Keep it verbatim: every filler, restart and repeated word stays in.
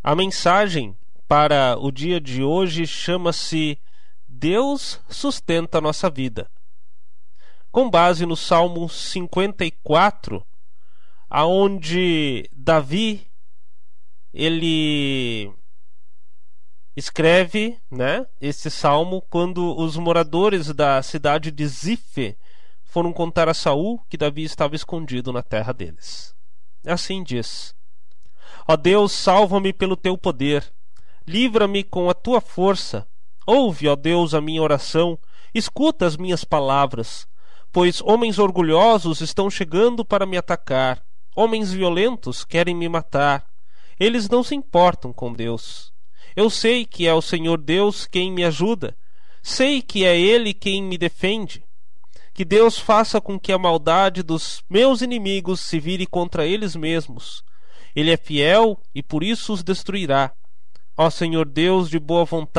A mensagem para o dia de hoje chama-se Deus sustenta a nossa vida. Com base no Salmo cinquenta e quatro, aonde Davi ele escreve, né, esse salmo quando os moradores da cidade de Zife foram contar a Saul que Davi estava escondido na terra deles. Assim diz: Ó Deus, salva-me pelo teu poder, livra-me com a tua força. Ouve, ó Deus, a minha oração, escuta as minhas palavras, pois homens orgulhosos estão chegando para me atacar, homens violentos querem me matar. Eles não se importam com Deus. Eu sei que é o Senhor Deus quem me ajuda, sei que é Ele quem me defende. Que Deus faça com que a maldade dos meus inimigos se vire contra eles mesmos. Ele é fiel e por isso os destruirá. Ó Senhor Deus de boa vontade,